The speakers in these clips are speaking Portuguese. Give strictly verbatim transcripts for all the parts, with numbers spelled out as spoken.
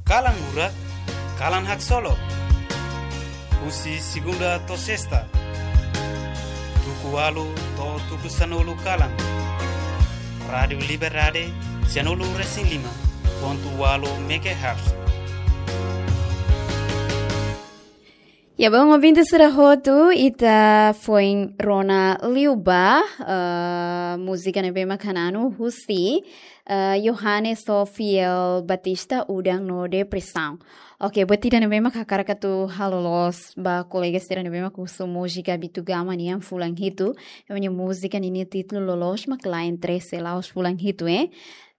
Kalan urat, kalan hak solo. Usi segunda to sexta. Tuku walu to tuku sanolu kalan. Radio Liberdade, sanolu resin lima. Ponto walu megahertz. Ya bom, ouvintes da Roto, ita foi Rona Liuba, uh, música na bema canano, Husi, uh, Johannes Sofiel Batista, udang no depressão. Ok, batida na bema kakarakato halolos, ba colegas tira na bema curso música bitugama niam fulang hitu, é música nini título lolos, mas lá entre se lá os fulang hitu, eh?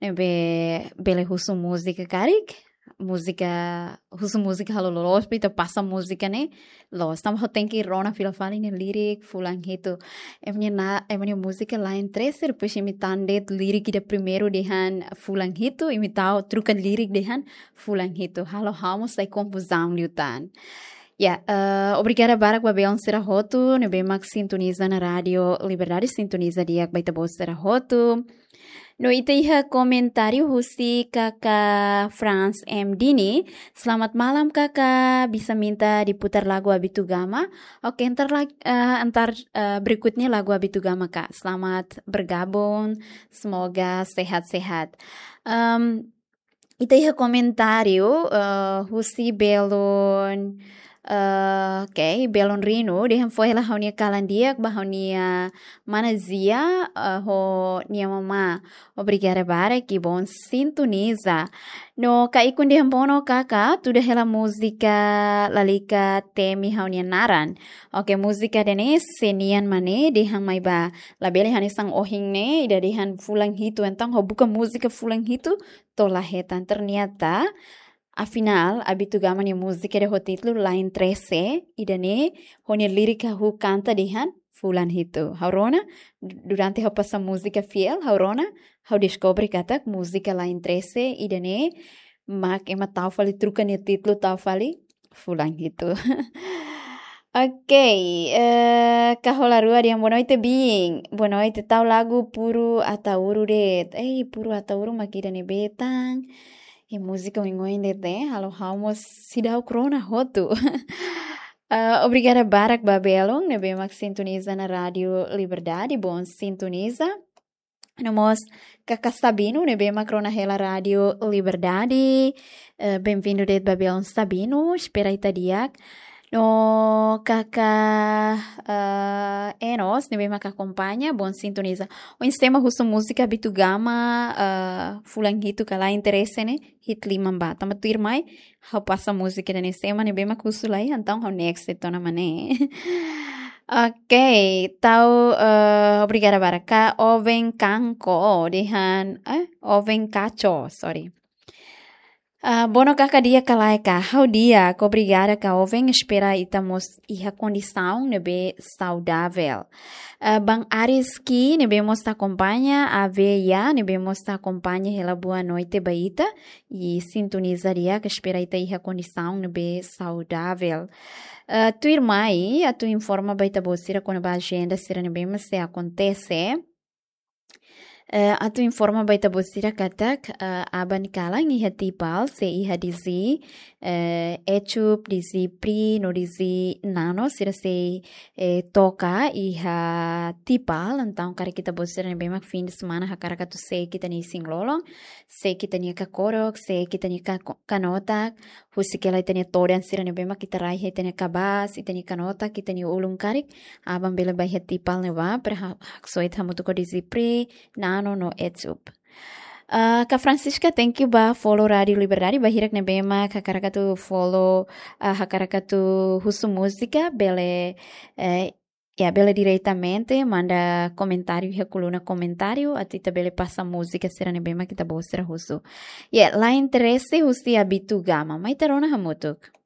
Nebe bele curso música karik. Música, uso música halolos, pita passa música né, los, estamos tem que rona fila fala ne lyric fulan hito, é minha na, é minha música lá em três, depois imitando lyric de primeiro dehan fulan hito, imitar truca lyric dehan fulan hito, halo hamos sai confusão liutan. Ya, yeah, uh, obrigada barak babel será roto, ne bem max sintoniza na rádio Liberdade, sintoniza dia baita boa será roto. No itiha comentário Husi kakak Franz M. Dini. Selamat malam kakak, bisa minta diputar lagu Abitugama? Oke, ntar, uh, ntar uh, berikutnya lagu Abitugama kak. Selamat bergabung, semoga sehat-sehat. Um, itiha comentário uh, Husi Belon... Uh, okay, Belon Rino, dehan foi lah haunia kalandiak bah haunia manazia uh, ho nia mama. Obrigada bara que bom sintoniza. No kaikun dehan bono kaka, tuda hela música lalika temi haunia naran. Okay, música dene senian mane dehan mai ba labele hanisang ohing ne ida dehan fulang hitu entang ho buka música fulang hitu tolahetan ternyata. Afinal, Abitugama ni música de título lá em treze, e dane, honia lírica hu canta dehan fulan hito. Haurona, durante ho passa música fiel, haurona, hau descobre katak música lá em treze, e dane, mak ema tau fali truca ni título tau fali fulan hito. Ok, uh, kaholarua diam boa noite bing. Boa noite, tau lagu puru atauru det. Ei, puru atauru makida ni betang. E música wingoinde tem, halo hamos sidau krona roto. uh, obrigada Barak Babelong, ne bemak sintoniza na Rádio Liberdade, bom sintoniza. Nós Cacá Sabino, ne bemak krona hela Rádio Liberdade. Uh, Bem-vindo de Babelong Sabino, espera itadiak. No Cacá uh, Enos, ne bemak acompanha, bom sintoniza. O sistema russo música Bitugama, uh, fulangito kala interesse ne, hit limang bata. Matur mai, hau passa música ne sistema ne bemak russo lai, então hau next ito naman eh. Ok, tau uh, obrigada baraka. Oven kanko, dehan, eh, oven cacho, sorry. Uh, bono kaka dia kalai ka, hau dia, obrigada ka oven, espera itamos iha condição nebe saudável. Uh, bang Ariski, nebe mosta acompanha, a veia, nebe mosta acompanha, hela boa noite baita, e sintonizaria que espera ita iha condição nebe saudável. Uh, tu irmã aí, a tu informa baita bocira quando a agenda será nebe mas se acontece. Uh, atu informa baita bosira katak uh, aban kalang iha tipal se iha dizi uh, echup dizi pri no dizi nano sira se eh, toka iha tipal então cara kita bosira bem mak fim de semana hakara katu se kita ni singlolong se kita ni kakorok se kita ni kanotak husikela itani todan sira bem mak kita rai itani kabas itani kanotak kita ni ulung karik aban bela bai tipal ne va per soit hamutu ko dizi pri na no no etsup. Uh, Kak Francisca, thank you ba follow Radio Liberdade, bahirak na bema kakarakatu follow uh, hakarakatu husu música, bele eh, ya bele diretamente, manda comentário e coluna comentário, atita bele passa música será na bema kita bostra husu. Ya, yeah, lá interesse husi Abitugama, mai tarona hamutuk.